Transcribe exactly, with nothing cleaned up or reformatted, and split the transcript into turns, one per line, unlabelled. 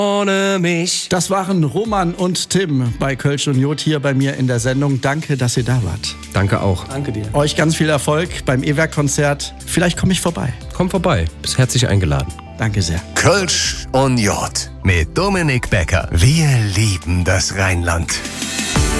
ohne mich.
Das waren Roman und Tim bei Kölsch und Jod hier bei mir in der Sendung. Danke, dass ihr da wart.
Danke auch.
Danke dir. Euch ganz viel Erfolg beim E-Werk-Konzert. Vielleicht komme ich vorbei.
Komm vorbei. Bist herzlich eingeladen.
Danke sehr.
Kölsch und Jod mit Dominik Becker. Wir lieben das Rheinland.